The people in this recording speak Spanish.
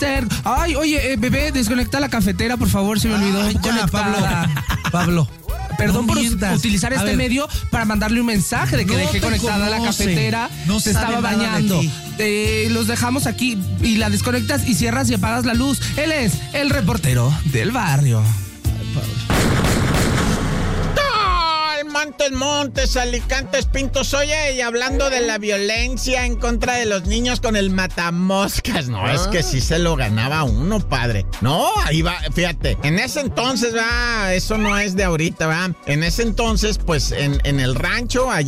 ser. Ay, oye, bebé, desconecta la cafetera, por favor, se me olvidó. Ya, conectada. Pablo. Perdón no por mientas. utilizar este medio para mandarle un mensaje de que No dejé te conectada la conoce. cafetera, No se sabe estaba nada de bañando. ti. Los dejamos aquí y la desconectas y cierras y apagas la luz. Él es el reportero del barrio. Montes, Alicantes, Pintos. Oye, y hablando de la violencia en contra de los niños con el matamoscas, no, es que sí se lo ganaba uno, padre. No, ahí va, fíjate, en ese entonces, va, eso no es de ahorita, va. En ese entonces, pues, en el rancho, allá